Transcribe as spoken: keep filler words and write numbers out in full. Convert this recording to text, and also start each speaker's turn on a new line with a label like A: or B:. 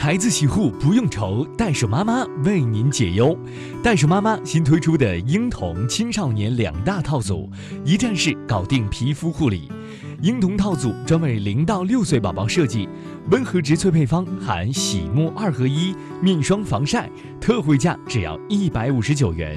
A: 孩子洗护不用愁，袋鼠妈妈为您解忧。袋鼠妈妈新推出的婴童、青少年两大套组，一站式搞定皮肤护理。婴童套组专为零到六岁宝宝设计，温和植萃配方含洗沐二合一面霜防晒，特惠价只要一百五十九元。